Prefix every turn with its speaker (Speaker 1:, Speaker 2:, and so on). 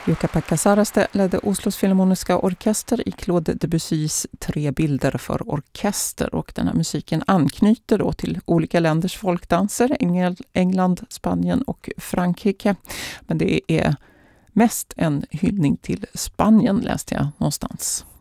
Speaker 1: Jukka-Pekka Saraste ledde Oslos Filharmoniska orkester i Claude Debussys 3 bilder för orkester, och den här musiken anknyter då till olika länders folkdanser, England, Spanien och Frankrike. Men det är mest en hyllning till Spanien, läste jag någonstans.